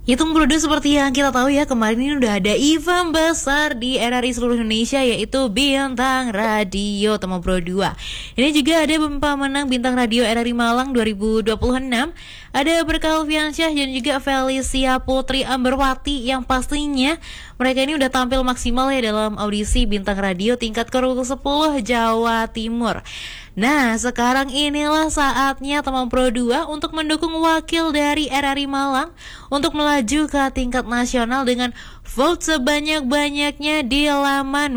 Itu Bro seperti yang kita tahu ya, kemarin ini udah ada event besar di RRI seluruh Indonesia, yaitu Bintang Radio teman Bro 2. Ini juga ada pemenang Bintang Radio RRI Malang 2026. Ada Berkah Alfiansyah dan juga Felicia Putri Amberwati, yang pastinya mereka ini udah tampil maksimal ya dalam audisi Bintang Radio tingkat Korwil 10 Jawa Timur. Nah, sekarang inilah saatnya teman Pro 2 untuk mendukung wakil dari RRI Malang untuk melaju ke tingkat nasional dengan vote sebanyak-banyaknya di laman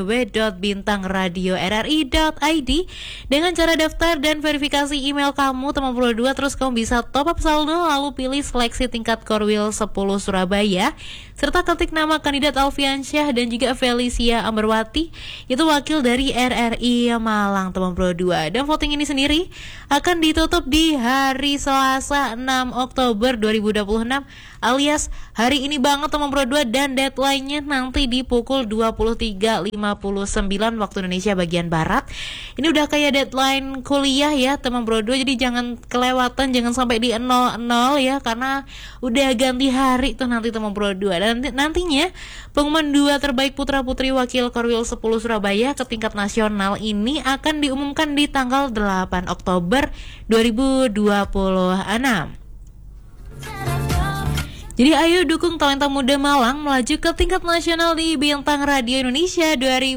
www.bintangradiorri.id dengan cara daftar dan verifikasi email kamu teman Pro 2. Terus kamu bisa top up saldo lalu pilih seleksi tingkat Korwil 10 Surabaya serta ketik nama kandidat Alfiansyah dan juga Felicia Amberwati, itu wakil dari RRI Malang teman Pro 2. Dan voting ini sendiri akan ditutup di hari Selasa 6 Oktober 2026 alias hari ini banget teman Pro 2, dan deadline-nya nanti di pukul 23.59 waktu Indonesia bagian Barat. Ini udah kayak deadline kuliah ya teman Pro 2, jadi jangan kelewatan, jangan sampai di 00 ya, karena udah ganti hari tuh nanti teman Pro 2. Dan nantinya pengumuman 2 terbaik putra-putri wakil Korwil 10 Surabaya ke tingkat nasional ini akan diumumkan di tanggal 8 Oktober 2026. Jadi ayo dukung talenta muda Malang melaju ke tingkat nasional di Bintang Radio Indonesia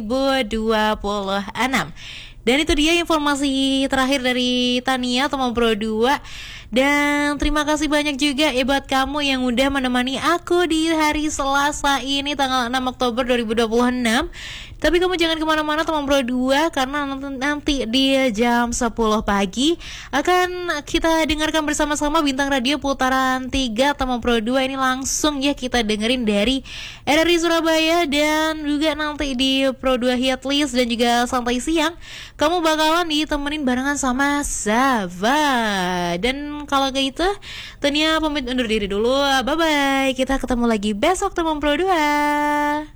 2026. Dan itu dia informasi terakhir dari Tania teman Pro 2. Dan terima kasih banyak juga buat kamu yang udah menemani aku di hari Selasa ini tanggal 6 Oktober 2026. Tapi kamu jangan kemana-mana teman Pro 2, karena nanti di jam 10 pagi akan kita dengarkan bersama-sama Bintang Radio putaran 3 teman Pro 2. Ini langsung ya kita dengerin dari RRI Surabaya, dan juga nanti di Pro 2 Hitlist dan juga Santai Siang kamu bakalan ditemenin barengan sama Zava. Dan kalau kayak gitu Tania pamit undur diri dulu. Bye-bye. Kita ketemu lagi besok teman Pro 2.